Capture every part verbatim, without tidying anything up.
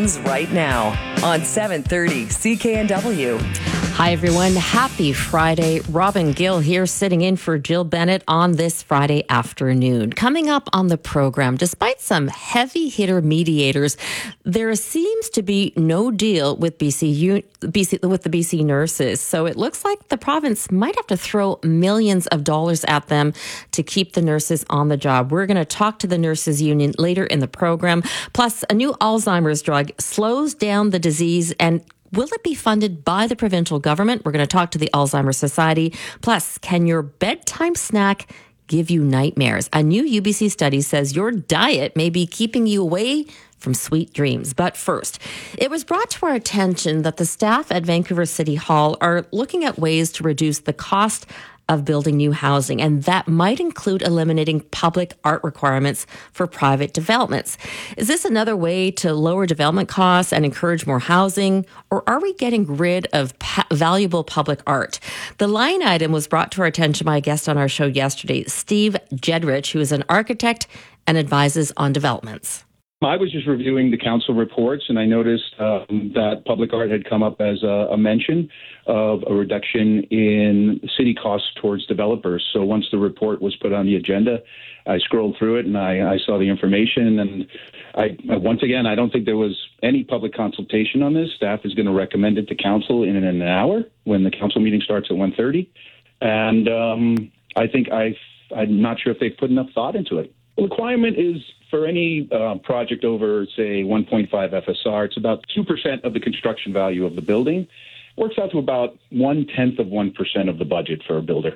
begins right now on seven thirty C K N W. Hi, everyone. Happy Friday. Robin Gill here, sitting in for Jill Bennett on this Friday afternoon. Coming up on the program, despite some heavy hitter mediators, there seems to be no deal with B C U, B C, with the B C nurses. So it looks like the province might have to throw millions of dollars at them to keep the nurses on the job. We're going to talk to the nurses union later in the program. Plus, a new Alzheimer's drug slows down the disease, and will it be funded by the provincial government? We're going to talk to the Alzheimer's Society. Plus, can your bedtime snack give you nightmares? A new U B C study says your diet may be keeping you away from sweet dreams. But first, it was brought to our attention that the staff at Vancouver City Hall are looking at ways to reduce the cost of building new housing, and that might include eliminating public art requirements for private developments. Is this another way to lower development costs and encourage more housing, or are we getting rid of pa- valuable public art? The line item was brought to our attention by a guest on our show yesterday, Steve Jedrich, who is an architect and advises on developments. I was just reviewing the council reports, and I noticed um, that public art had come up as a, a mention of a reduction in city costs towards developers. So once the report was put on the agenda, I scrolled through it and I, I saw the information. And I, once again, I don't think there was any public consultation on this. Staff is going to recommend it to council in an hour when the council meeting starts at one thirty. And um, I think I've, I'm not sure if they've put enough thought into it. The requirement is for any uh, project over, say, one point five F S R, it's about two percent of the construction value of the building. Works out to about one-tenth of one percent of the budget for a builder.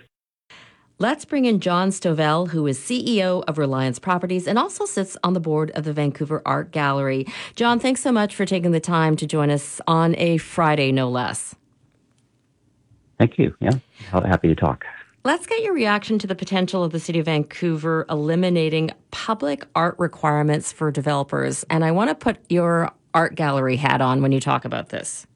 Let's bring in John Stovell, who is C E O of Reliance Properties and also sits on the board of the Vancouver Art Gallery. John, thanks so much for taking the time to join us on a Friday, no less. Thank you. Yeah, happy to talk. Let's get your reaction to the potential of the City of Vancouver eliminating public art requirements for developers. And I want to put your art gallery hat on when you talk about this.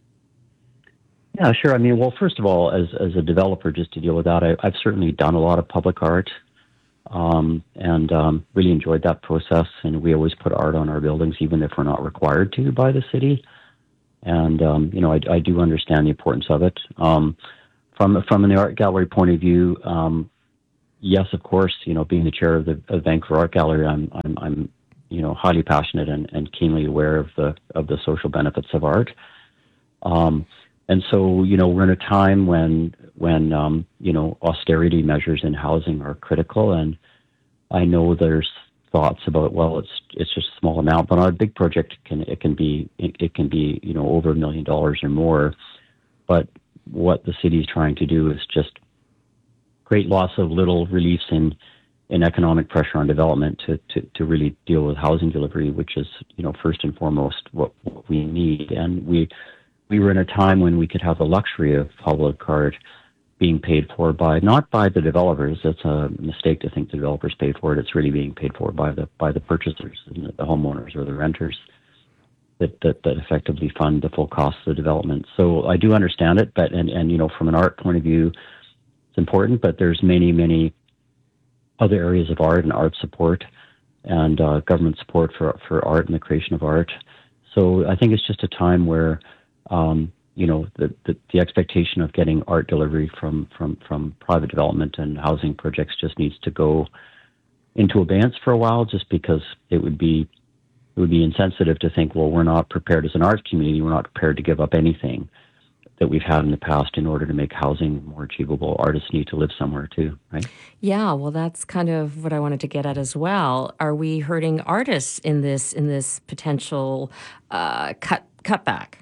Yeah, sure. I mean, well, first of all, as as a developer, just to deal with that, I, I've certainly done a lot of public art um, and um, really enjoyed that process. And we always put art on our buildings, even if we're not required to by the city. And, um, you know, I, I do understand the importance of it. Um From from an art gallery point of view, um, yes, of course. You know, being the chair of the of Vancouver Art Gallery, I'm I'm, I'm you know highly passionate and, and keenly aware of the of the social benefits of art. Um, and so, you know, we're in a time when when um, you know austerity measures in housing are critical, and I know there's thoughts about, well, it's it's just a small amount, but on a big project it can it can be it, it can be you know over a million dollars or more, but what the city is trying to do is just create lots of little reliefs in, in economic pressure on development to, to, to really deal with housing delivery, which is, you know, first and foremost what, what we need. And we we were in a time when we could have the luxury of public art being paid for by, not by the developers. It's a mistake to think the developers paid for it. It's really being paid for by the by the purchasers, the homeowners or the renters. That, that that effectively fund the full cost of the development. So I do understand it, but and, and you know, from an art point of view, it's important, but there's many, many other areas of art and art support and uh, government support for, for art and the creation of art. So I think it's just a time where, um, you know, the, the, the expectation of getting art delivery from, from, from private development and housing projects just needs to go into abeyance for a while, just because it would be It would be insensitive to think, well, we're not prepared as an arts community, we're not prepared to give up anything that we've had in the past in order to make housing more achievable. Artists need to live somewhere too, right? Yeah, well, that's kind of what I wanted to get at as well. Are we hurting artists in this in this potential uh, cut cutback?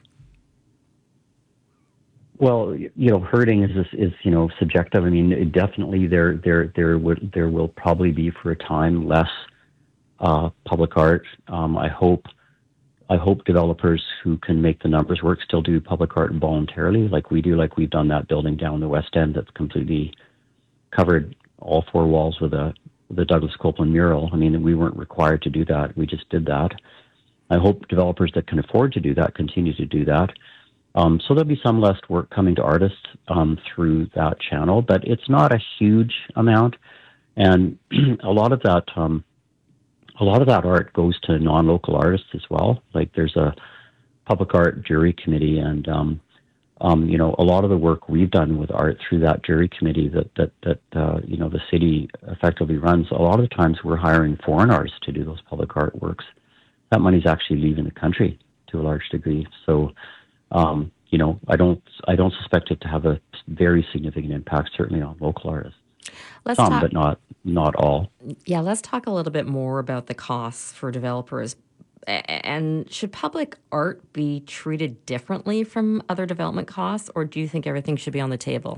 Well, you know, hurting is is you know subjective. I mean, definitely there there there would there will probably be for a time less Uh, public art. Um, I hope, I hope developers who can make the numbers work still do public art voluntarily, like we do, like we've done that building down the West End that's completely covered all four walls with a the Douglas Copeland mural. I mean, we weren't required to do that; we just did that. I hope developers that can afford to do that continue to do that. Um, so there'll be some less work coming to artists um, through that channel, but it's not a huge amount. And a lot of that um, a lot of that art goes to non-local artists as well. Like there's a public art jury committee, and um, um, you know, a lot of the work we've done with art through that jury committee that that that uh, you know the city effectively runs. A lot of the times we're hiring foreign artists to do those public art works. That money's actually leaving the country to a large degree. So, um, you know, I don't I don't suspect it to have a very significant impact, certainly on local artists. Let's Some, talk, but not not all. Yeah, let's talk a little bit more about the costs for developers. And should public art be treated differently from other development costs, or do you think everything should be on the table?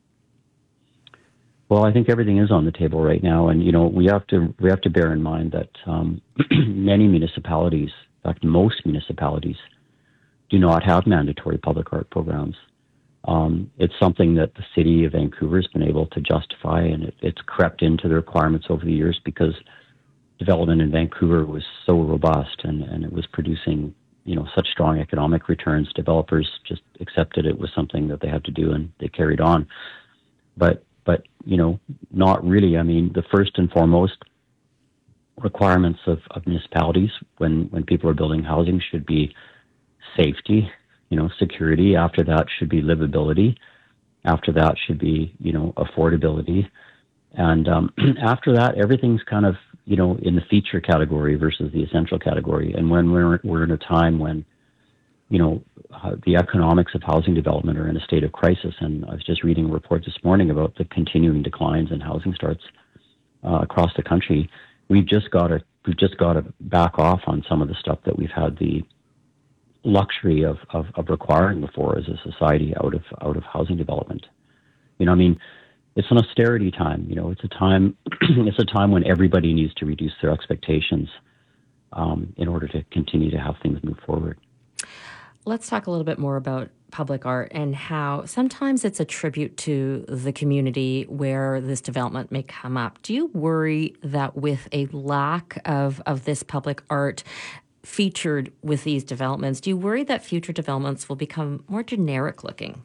Well, I think everything is on the table right now, and you know we have to we have to bear in mind that um, many municipalities, in fact, most municipalities, do not have mandatory public art programs. Um, it's something that the city of Vancouver has been able to justify, and it, it's crept into the requirements over the years because development in Vancouver was so robust and, and it was producing, you know, such strong economic returns. Developers just accepted it was something that they had to do, and they carried on. But, but you know, not really. I mean, the first and foremost requirements of, of municipalities when, when people are building housing should be safety, you know, security. After that should be livability. After that should be, you know, affordability. And um, after that, everything's kind of, you know, in the feature category versus the essential category. And when we're we're in a time when, you know, uh, the economics of housing development are in a state of crisis, and I was just reading a report this morning about the continuing declines in housing starts uh, across the country. We've just got to we've just got to back off on some of the stuff that we've had the luxury of, of, of requiring before as a society out of out of housing development. You know, I mean. It's an austerity time, you know. It's a time. It's a time when everybody needs to reduce their expectations um, in order to continue to have things move forward. Let's talk a little bit more about public art and how sometimes it's a tribute to the community where this development may come up. Do you worry that with a lack of of this public art featured with these developments, do you worry that future developments will become more generic looking?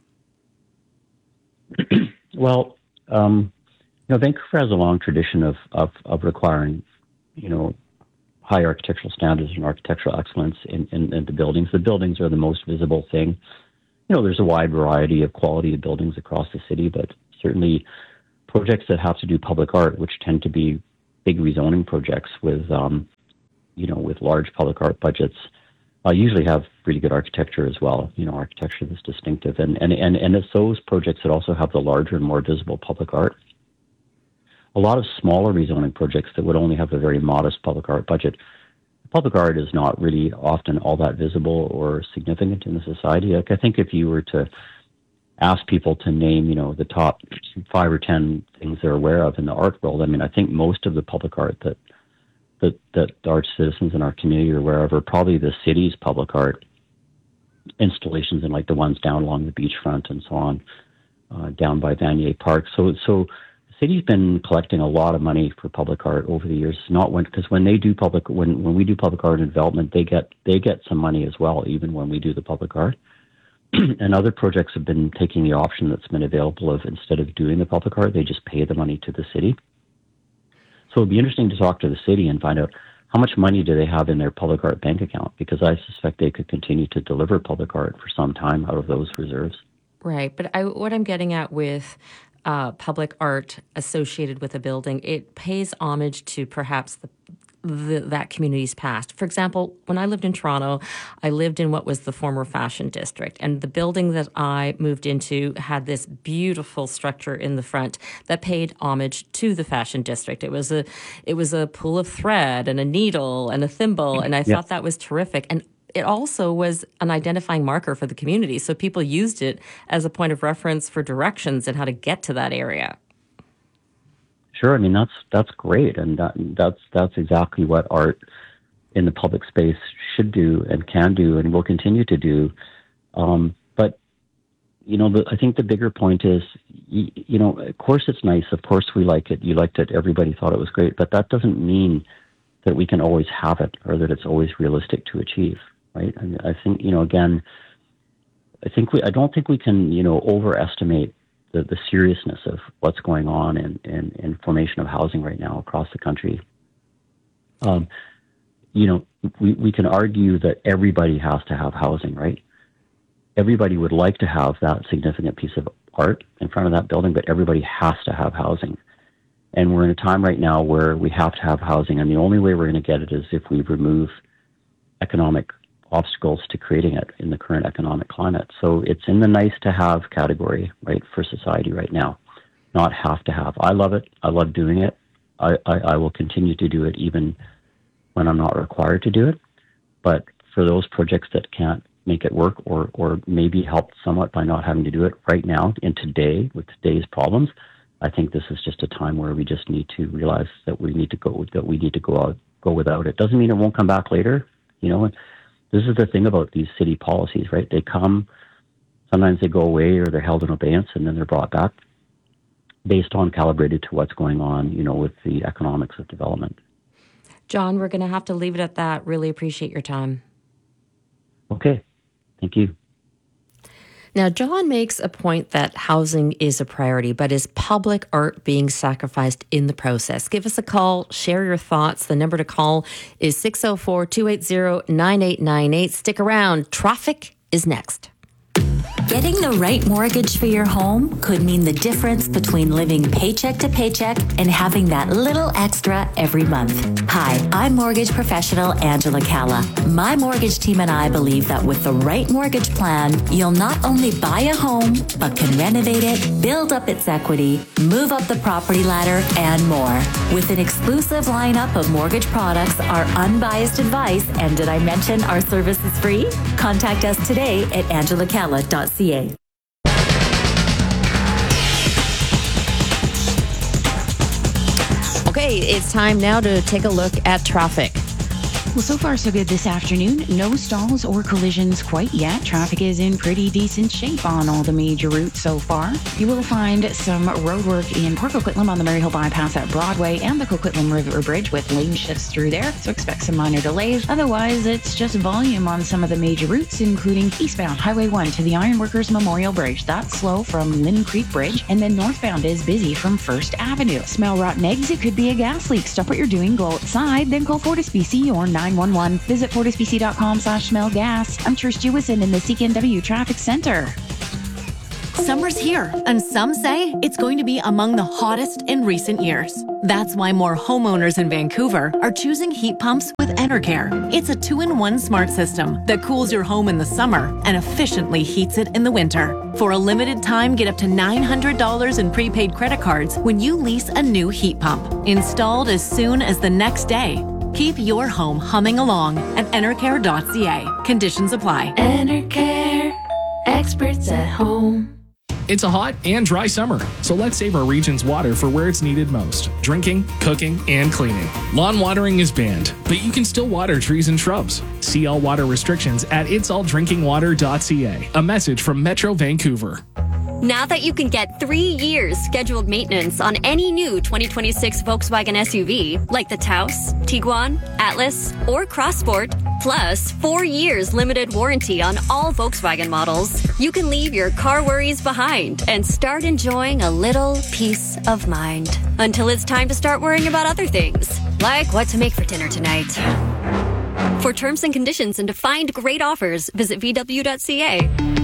Well. Um, you know, Vancouver has a long tradition of, of, of requiring, you know, high architectural standards and architectural excellence in, in, in the buildings. The buildings are the most visible thing. You know, there's a wide variety of quality of buildings across the city, but certainly projects that have to do public art, which tend to be big rezoning projects with, um, you know, with large public art budgets, uh, usually have really good architecture as well, you know, architecture that's distinctive. And, and, and, and it's those projects that also have the larger and more visible public art. A lot of smaller rezoning projects that would only have a very modest public art budget, public art is not really often all that visible or significant in the society. Like, I think if you were to ask people to name, you know, the top five or ten things they're aware of in the art world, I mean, I think most of the public art that that, that our citizens in our community are aware of are probably the city's public art installations, and like the ones down along the beachfront and so on, uh, down by Vanier Park. So, so the city's been collecting a lot of money for public art over the years. Not when, because when they do public, when, when we do public art and development, they get they get some money as well, even when we do the public art. And other projects have been taking the option that's been available of, instead of doing the public art, they just pay the money to the city. So it'd be interesting to talk to the city and find out how much money do they have in their public art bank account, because I suspect they could continue to deliver public art for some time out of those reserves. Right. But I, what I'm getting at with uh, public art associated with a building, it pays homage to perhaps the The, that community's past. For example, when I lived in Toronto, I lived in what was the former fashion district, and the building that I moved into had this beautiful structure in the front that paid homage to the fashion district. It was a, it was a pool of thread and a needle and a thimble, and I yeah. thought that was terrific. And it also was an identifying marker for the community, so people used it as a point of reference for directions and how to get to that area. Sure, I mean that's that's great, and that, that's that's exactly what art in the public space should do and can do and will continue to do. Um, but you know, the, I think the bigger point is, you, you know, of course it's nice. Of course we like it. You liked it. Everybody thought it was great. But that doesn't mean that we can always have it or that it's always realistic to achieve, right? I, mean, I think you know, again, I think we. I don't think we can you know overestimate The, the seriousness of what's going on in, in, in formation of housing right now across the country. Um, you know, we, we can argue that everybody has to have housing, right? Everybody would like to have that significant piece of art in front of that building, but everybody has to have housing. And we're in a time right now where we have to have housing, and the only way we're going to get it is if we remove economic obstacles to creating it in the current economic climate. So it's in the nice to have category, right, for society right now, not have to have. I love it. I love doing it. I, I, I will continue to do it even when I'm not required to do it. But for those projects that can't make it work, or, or maybe helped somewhat by not having to do it right now in today with today's problems, I think this is just a time where we just need to realize that we need to go, that we need to go out, go without it. Doesn't mean it won't come back later, you know. And this is the thing about these city policies, right? They come, sometimes they go away or they're held in abeyance and then they're brought back based on calibrated to what's going on, you know, with the economics of development. John, we're going to have to leave it at that. Really appreciate your time. Okay. Thank you. Now, John makes a point that housing is a priority, but is public art being sacrificed in the process? Give us a call, share your thoughts. The number to call is six oh four, two eight zero, nine eight nine eight. Stick around. Traffic is next. Getting the right mortgage for your home could mean the difference between living paycheck to paycheck and having that little extra every month. Hi, I'm mortgage professional Angela Calla. My mortgage team and I believe that with the right mortgage plan, you'll not only buy a home, but can renovate it, build up its equity, move up the property ladder, and more. With an exclusive lineup of mortgage products, our unbiased advice, and did I mention our service is free? Contact us today at angela calla dot c a. Okay, it's time now to take a look at traffic. Well, so far so good this afternoon. No stalls or collisions quite yet. Traffic is in pretty decent shape on all the major routes so far. You will find some road work in Port Coquitlam on the Maryhill bypass at Broadway and the Coquitlam River Bridge with lane shifts through there, so expect some minor delays. Otherwise, it's just volume on some of the major routes, including eastbound Highway one to the Ironworkers Memorial Bridge. That's slow from Lynn Creek Bridge, and then northbound is busy from First Avenue. Smell rotten eggs? It could be a gas leak. Stop what you're doing, go outside, then call FortisBC or nine one one. Visit fortisbc.com slash smell gas. I'm Trish Jewison in the C K N W Traffic Center. Summer's here, and some say it's going to be among the hottest in recent years. That's why more homeowners in Vancouver are choosing heat pumps with Enercare. It's a two-in-one smart system that cools your home in the summer and efficiently heats it in the winter. For a limited time, get up to nine hundred dollars in prepaid credit cards when you lease a new heat pump. Installed as soon as the next day. Keep your home humming along at enercare dot c a. Conditions apply. Enercare, experts at home. It's a hot and dry summer, so let's save our region's water for where it's needed most: drinking, cooking, and cleaning. Lawn watering is banned, but you can still water trees and shrubs. See all water restrictions at its all drinking water dot c a. A message from Metro Vancouver. Now that you can get three years scheduled maintenance on any new twenty twenty-six Volkswagen S U V, like the Taos, Tiguan, Atlas, or Crossport, plus four years limited warranty on all Volkswagen models, you can leave your car worries behind and start enjoying a little peace of mind. Until it's time to start worrying about other things, like what to make for dinner tonight. For terms and conditions and to find great offers, visit v w dot c a.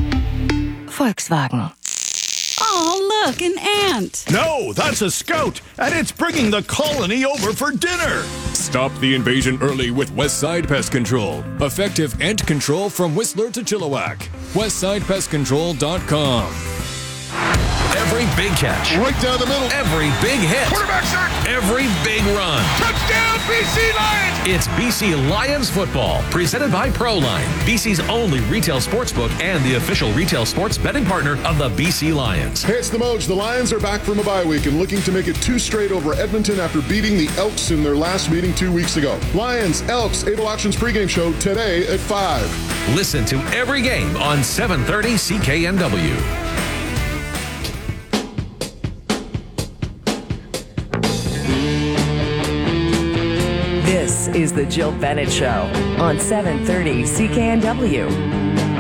Volkswagen. Oh, look, an ant. No, that's a scout, and it's bringing the colony over for dinner. Stop the invasion early with Westside Pest Control. Effective ant control from Whistler to Chilliwack. westside pest control dot com. Every big catch. Right down the middle. Every big hit. Quarterback sack. Every big run. Touchdown, B C Lions! It's B C Lions football, presented by Proline, B C's only retail sportsbook and the official retail sports betting partner of the B C Lions. Hey, it's the Moj. The Lions are back from a bye week and looking to make it two straight over Edmonton after beating the Elks in their last meeting two weeks ago. Lions, Elks, Able Options pregame show today at five. Listen to every game on seven thirty C K N W. This is the Jill Bennett Show on seven thirty C K N W.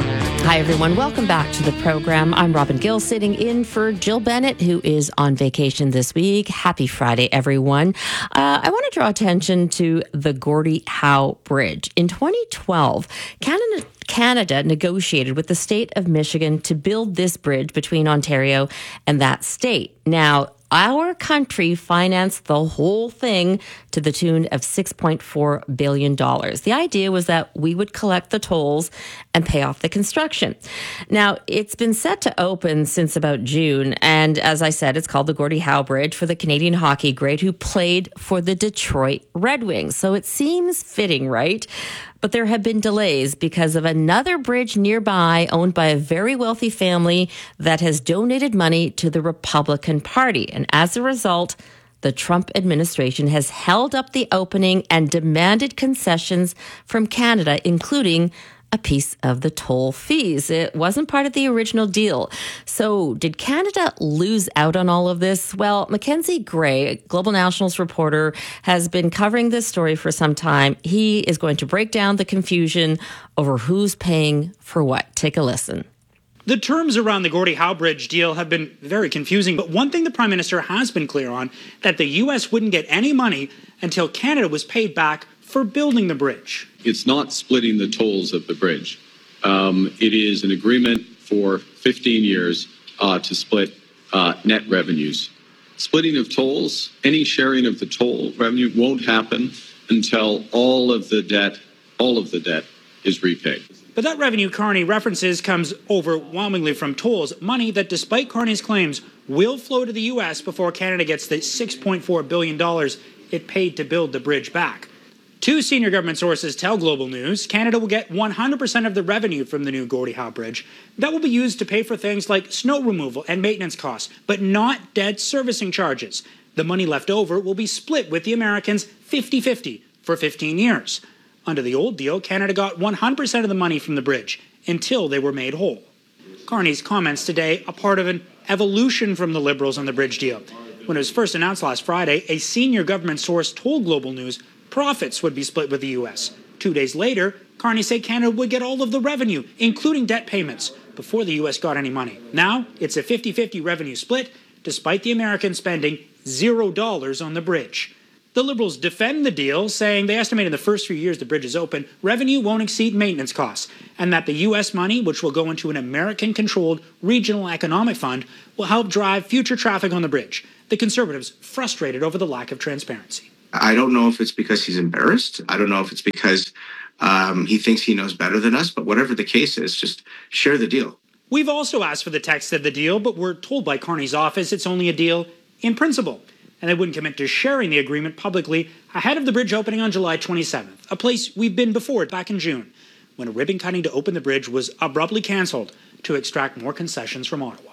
Hi, everyone. Welcome back to the program. I'm Robin Gill, sitting in for Jill Bennett, who is on vacation this week. Happy Friday, everyone. Uh, I want to draw attention to the Gordie Howe Bridge. In twenty twelve, Canada Canada negotiated with the state of Michigan to build this bridge between Ontario and that state. Now, our country financed the whole thing to the tune of six point four billion dollars. The idea was that we would collect the tolls and pay off the construction. Now, it's been set to open since about June, and as I said, it's called the Gordie Howe Bridge for the Canadian hockey great who played for the Detroit Red Wings. So it seems fitting, right? But there have been delays because of another bridge nearby owned by a very wealthy family that has donated money to the Republican Party. And as a result, the Trump administration has held up the opening and demanded concessions from Canada, including a piece of the toll fees. It wasn't part of the original deal. So did Canada lose out on all of this? Well, Mackenzie Gray, Global Nationals reporter, has been covering this story for some time. He is going to break down the confusion over who's paying for what. Take a listen. The terms around the Gordie Howe Bridge deal have been very confusing, but one thing the Prime Minister has been clear on, that the U S wouldn't get any money until Canada was paid back for building the bridge. It's not splitting the tolls of the bridge. Um, it is an agreement for fifteen years uh, to split uh, net revenues. Splitting of tolls, any sharing of the toll revenue won't happen until all of the debt, all of the debt is repaid. But that revenue Carney references comes overwhelmingly from tolls, money that, despite Carney's claims, will flow to the U S before Canada gets the six point four billion dollars it paid to build the bridge back. Two senior government sources tell Global News Canada will get one hundred percent of the revenue from the new Gordie Howe Bridge. That will be used to pay for things like snow removal and maintenance costs, but not debt servicing charges. The money left over will be split with the Americans fifty-fifty for fifteen years. Under the old deal, Canada got one hundred percent of the money from the bridge until they were made whole. Carney's comments today are part of an evolution from the Liberals on the bridge deal. When it was first announced last Friday, a senior government source told Global News profits would be split with the U S. Two days later, Carney said Canada would get all of the revenue, including debt payments, before the U S got any money. Now, it's a fifty-fifty revenue split, despite the Americans spending zero dollars on the bridge. The Liberals defend the deal, saying they estimate in the first few years the bridge is open, revenue won't exceed maintenance costs, and that the U S money, which will go into an American-controlled regional economic fund, will help drive future traffic on the bridge. The Conservatives frustrated over the lack of transparency. I don't know if it's because he's embarrassed. I don't know if it's because um, he thinks he knows better than us. But whatever the case is, just share the deal. We've also asked for the text of the deal, but we're told by Carney's office it's only a deal in principle. And they wouldn't commit to sharing the agreement publicly ahead of the bridge opening on July twenty-seventh, a place we've been before back in June, when a ribbon cutting to open the bridge was abruptly cancelled to extract more concessions from Ottawa.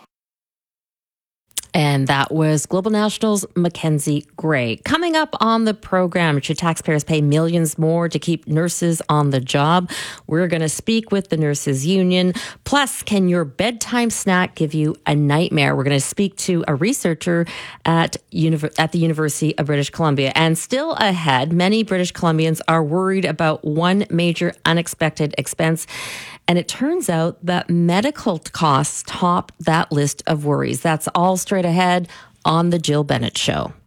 And that was Global National's Mackenzie Gray. Coming up on the program, should taxpayers pay millions more to keep nurses on the job? We're going to speak with the Nurses Union. Plus, can your bedtime snack give you a nightmare? We're going to speak to a researcher at, Univ- at the University of British Columbia. And still ahead, many British Columbians are worried about one major unexpected expense. And it turns out that medical costs top that list of worries. That's all straight ahead on The Jill Bennett Show.